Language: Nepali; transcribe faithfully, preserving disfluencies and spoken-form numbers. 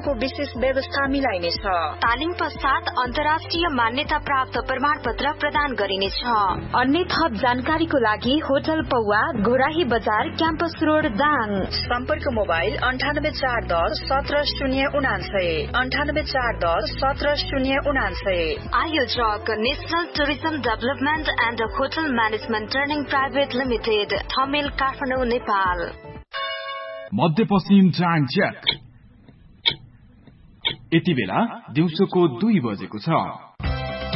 को विशेष व्यवस्था मिलाइनेछ। तालिम पश्चात अन्तर्राष्ट्रिय मान्यता प्राप्त प्रमाणपत्र प्रदान गरिनेछ। अन्य थप जानकारीको लागि होटल पौवा, घोराही बजार, क्याम्पस रोड, दाङ। सम्पर्क मोबाइल अन्ठानब्बे चार दस सत्र शून्य उनान्सय अन्ठानब्बे चार दस सत्र शून्य उनान्सय। आयोजक national tourism development and hotel management training private limited, Thamel, Kathmandu, Nepal. Madhyapashchim time check. यति बेला दिउँसोको दुई बजेको छ।